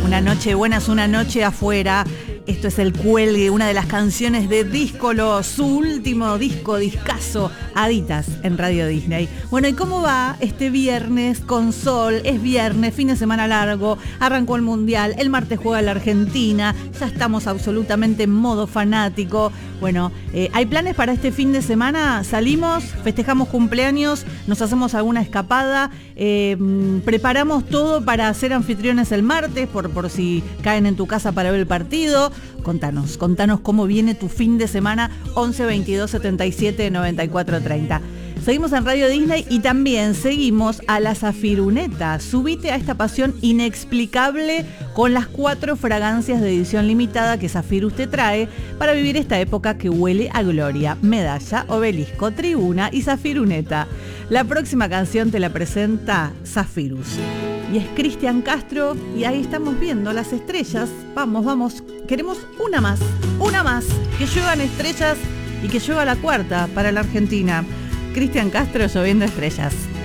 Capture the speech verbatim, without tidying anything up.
Una noche buena es una noche afuera. Esto es El Cuelgue, una de las canciones de Díscolo, su último disco, discazo, Aditas, en Radio Disney. Bueno, ¿y cómo va este viernes con sol? Es viernes, fin de semana largo, arrancó el Mundial, el martes juega la Argentina, ya estamos absolutamente en modo fanático. Bueno, eh, ¿hay planes para este fin de semana? ¿Salimos? ¿Festejamos cumpleaños? ¿Nos hacemos alguna escapada? Eh, ¿Preparamos todo para ser anfitriones el martes, por, por si caen en tu casa para ver el partido? Contanos, contanos cómo viene tu fin de semana. Once veintidós setenta y siete noventa y cuatro treinta. Seguimos en Radio Disney y también seguimos a la Zafiruneta. Subite a esta pasión inexplicable con las cuatro fragancias de edición limitada que Zafirus te trae para vivir esta época que huele a gloria. Medalla, Obelisco, Tribuna y Zafiruneta. La próxima canción te la presenta Zafirus. Y es Cristian Castro y ahí estamos viendo las estrellas. Vamos, vamos, queremos una más, una más. Que lluevan estrellas y que llueva la cuarta para la Argentina. Cristian Castro, Lloviendo Estrellas.